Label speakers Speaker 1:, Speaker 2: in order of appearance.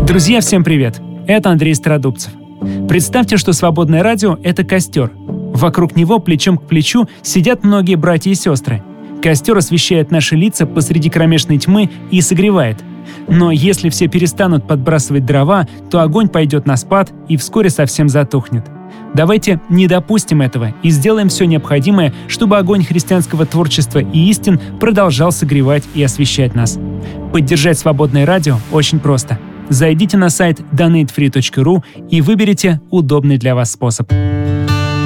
Speaker 1: Друзья, всем привет! Это Андрей Стародубцев. Представьте, что свободное радио — это костер. Вокруг него плечом к плечу сидят многие братья и сестры. Костер освещает наши лица посреди кромешной тьмы и согревает. Но если все перестанут подбрасывать дрова, то огонь пойдет на спад и вскоре совсем затухнет. Давайте не допустим этого и сделаем все необходимое, чтобы огонь христианского творчества и истин продолжал согревать и освещать нас. Поддержать свободное радио очень просто. Зайдите на сайт donatefree.ru и выберите удобный для вас способ.